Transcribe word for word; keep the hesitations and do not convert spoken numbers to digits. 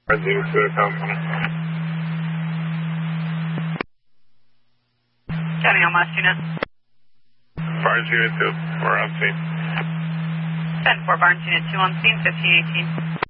Barnes Unit two, California. County on last unit. Barnes Unit two, we're on scene. ten four Barnes Unit two on scene, fifteen eighteen.